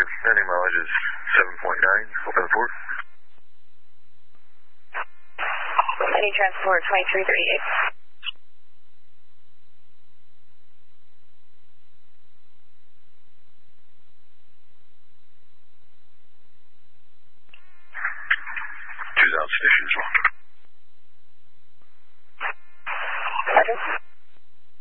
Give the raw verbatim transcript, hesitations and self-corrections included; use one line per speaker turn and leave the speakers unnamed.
Landing mileage is seven point nine. Open the port.
Any transport twenty-three thirty-eight.
Two thousand stations.